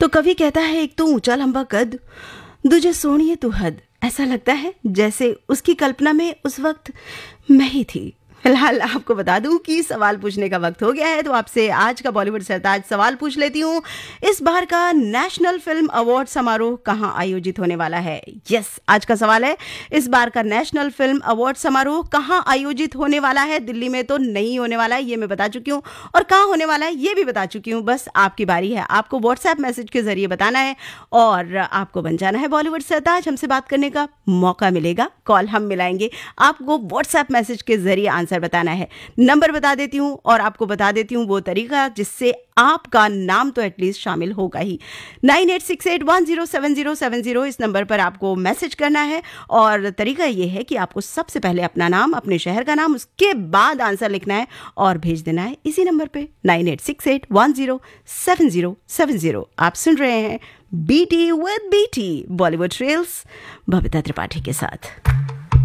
तो कवि कहता है, एक तो ऊंचा लंबा कद, दूजे सोहणिए तू हद। ऐसा लगता है जैसे उसकी कल्पना में उस वक्त मैं ही थी। फिलहाल आपको बता दूं कि सवाल पूछने का वक्त हो गया है, तो आपसे आज का बॉलीवुड सरताज सवाल पूछ लेती हूँ। इस बार का नेशनल फिल्म अवार्ड समारोह कहाँ आयोजित होने वाला है? यस, आज का सवाल है, इस बार का नेशनल फिल्म अवार्ड समारोह कहाँ आयोजित होने वाला है? दिल्ली में तो नहीं होने वाला है, ये मैं बता चुकी हूँ, और कहाँ होने वाला है ये भी बता चुकी हूँ। बस आपकी बारी है, आपको व्हाट्सएप मैसेज के जरिए बताना है और आपको बन जाना है बॉलीवुड सरताज। हमसे बात करने का मौका मिलेगा, कॉल हम मिलाएंगे, आपको व्हाट्सएप मैसेज के जरिए आंसर बताना है। नंबर बता देती हूं और आपको बता देती हूं वो तरीका जिससे आपका नाम तो एटलीस्ट शामिल होगा ही। 9868107070 इस नंबर पर आपको मैसेज करना है और तरीका ये है कि आपको सबसे पहले अपना नाम, अपने शहर का नाम, उसके बाद आंसर लिखना है और भेज देना है इसी नंबर पे 9868107070। आप सुन रहे हैं BT with BT Bollywood trails Babita Tripathi के साथ।